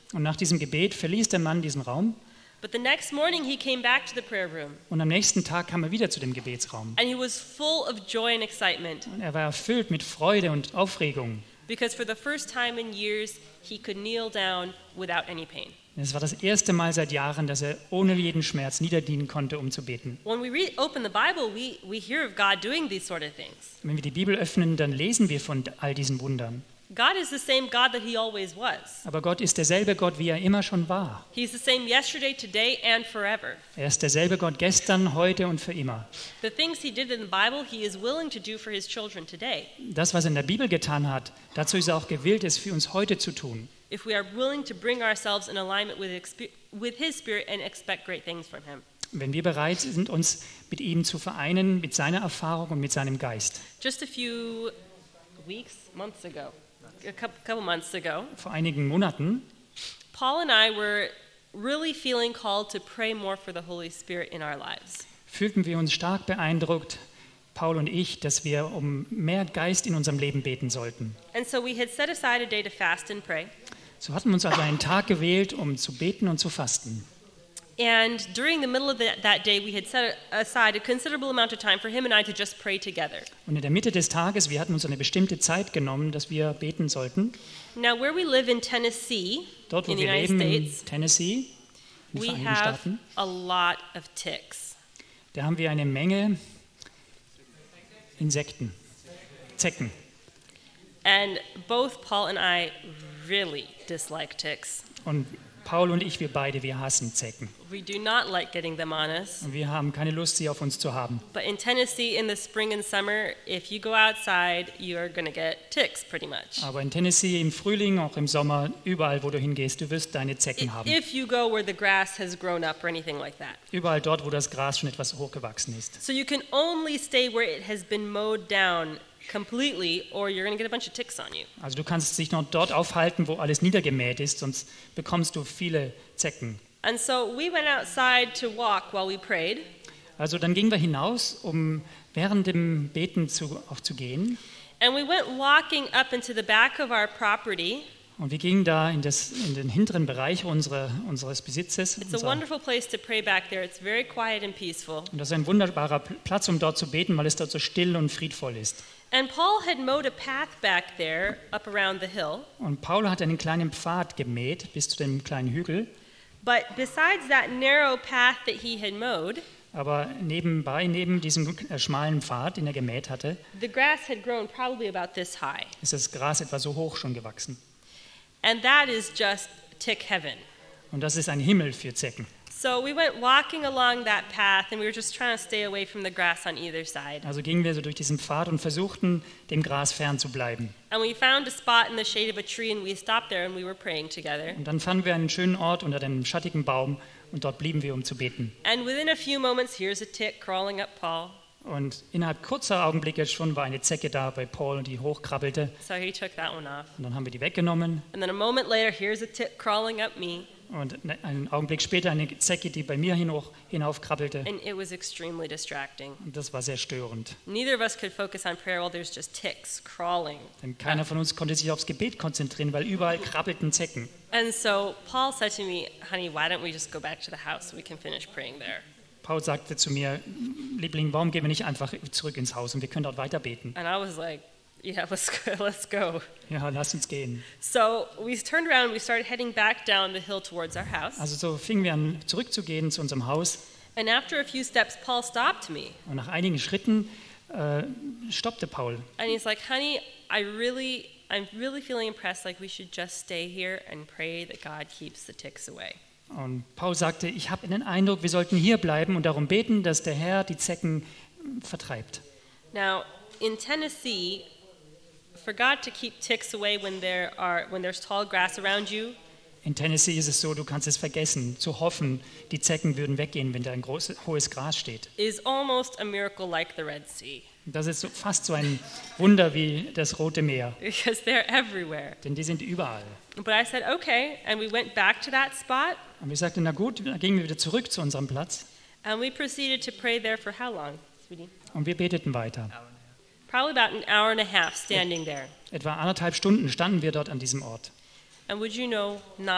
Und nach diesem Gebet verließ der Mann diesen Raum. But the next morning he came back to the prayer room. Und am nächsten Tag kam er wieder zu dem Gebetsraum. And he was full of joy and excitement. Und er war erfüllt mit Freude und Aufregung. Because for the first time in years, he could kneel down without any pain. Es war das erste Mal seit Jahren, dass er ohne jeden Schmerz niederknien konnte, um zu beten. When we open the Bible, we hear of God doing these sort of things. Wenn wir die Bibel öffnen, dann lesen wir von all diesen Wundern. God is the same God that he always was. Aber Gott ist derselbe Gott, wie er immer schon war. He's the same yesterday, today, and forever. Er ist derselbe Gott gestern, heute und für immer. The things he did in the Bible, he is willing to do for his children today. Das, was er in der Bibel getan hat, dazu ist er auch gewillt, es für uns heute zu tun. If we are willing to bring ourselves in alignment with his spirit and expect great things from him. Wenn wir bereit sind, uns mit ihm zu vereinen, mit seiner Erfahrung und mit seinem Geist. Just a few months ago, a couple months ago, Vor einigen Monaten Paul and I were really feeling called to pray more for the Holy Spirit in our lives. fühlten wir uns stark beeindruckt, Paul und ich, dass wir um mehr Geist in unserem Leben beten sollten. And so we had set aside a day to fast and pray. So hatten wir uns also einen Tag gewählt, um zu beten und zu fasten. And during the middle of that day, we had set aside a considerable amount of time for him and I to just pray together. Und in der Mitte des Tages, wir hatten uns eine bestimmte Zeit genommen, dass wir beten sollten. Now, where we live in Tennessee, Dort, wo in the wir United leben, in States, Tennessee, in den we Vereinigten have Staaten, a lot of ticks. da haben wir eine Menge Insekten, Zecken. And both Paul and I really dislike ticks. Und Paul und ich, wir beide, wir hassen Zecken. We do not like getting them on us. Und wir haben keine Lust, sie auf uns zu haben. But in Tennessee, in the spring and summer, if you go outside, you're going to get ticks pretty much. Aber in Tennessee im Frühling, auch im Sommer, überall, wo du hingehst, du wirst deine Zecken haben. If you go where the grass has grown up or anything like that. Überall dort, wo das Gras schon etwas hochgewachsen ist. So you can only stay where it has been mowed down completely, or you're going to get a bunch of ticks on you. Also du kannst dich noch dort aufhalten, wo alles niedergemäht ist, sonst bekommst du viele Zecken. And so we went outside to walk while we prayed. Also dann gingen wir hinaus, um während dem Beten auch zu gehen. And we went walking up into the back of our property. Und wir gingen da in den hinteren Bereich unseres Besitzes. It's a wonderful place to pray back there. It's very quiet and peaceful. Und das ist ein wunderbarer Platz, um dort zu beten, weil es dort so still und friedvoll ist. And Paul had mowed a path back there up around the hill. Und Paul hat einen kleinen Pfad gemäht bis zu dem kleinen Hügel. But besides that narrow path that he had mowed, Aber neben diesem schmalen Pfad, den er gemäht hatte, the grass had grown probably about this high. ist das Gras etwa so hoch schon gewachsen. And that is just tick heaven. Und das ist ein Himmel für Zecken. So we went walking along that path and we were just trying to stay away from the grass on either side. Also gingen wir so durch diesen Pfad und versuchten, dem Gras fern zu bleiben. And we found a spot in the shade of a tree and we stopped there and we were praying together. Und dann fanden wir einen schönen Ort unter einem schattigen Baum und dort blieben wir, um zu beten. And within a few moments, here's a tick crawling up Paul. Und innerhalb kurzer Augenblicke schon war eine Zecke da bei Paul und die hochkrabbelte. So he took that one off. Und dann haben wir die weggenommen. And then a moment later, here's a tick crawling up me. Und einen Augenblick später eine Zecke, die bei mir hinaufkrabbelte. And it was extremely distracting. Und das war sehr störend. Neither of us could focus on prayer while there's just ticks crawling. Denn keiner von uns konnte sich aufs Gebet konzentrieren, weil überall krabbelten Zecken. And so Paul said to me, honey, why don't we just go back to the house so we can finish praying there? Paul sagte zu mir, Liebling, warum gehen wir nicht einfach zurück ins Haus und wir können dort weiter beten? And I was like, yeah, let's go. Ja, lass uns gehen. So we turned around and we started heading back down the hill towards our house. Also so fingen wir an, zurückzugehen zu unserem Haus. And after a few steps, Paul stopped me. Und nach einigen Schritten stoppte Paul. And he's like, honey, I'm really feeling impressed, like we should just stay here and pray that God keeps the ticks away. Und Paul sagte, ich habe den Eindruck, wir sollten hier bleiben und darum beten, dass der Herr die Zecken vertreibt. Now, in Tennessee, for God to keep ticks away when there's tall grass around you, In Tennessee ist es so, du kannst es vergessen, zu hoffen, die Zecken würden weggehen, wenn da ein hohes Gras steht. is almost a miracle like the Red Sea, Das ist fast so ein Wunder wie das Rote Meer, because they're everywhere. denn die sind überall. But I said, okay, and we went back to that spot, Und wir sagten, na gut, dann gingen wir wieder zurück zu unserem Platz and we proceeded to pray there for how long, sweetie? und wir beteten weiter. Probably about an hour and a half standing there. Etwa 1,5 Stunden standen wir dort an diesem Ort. And would you know, not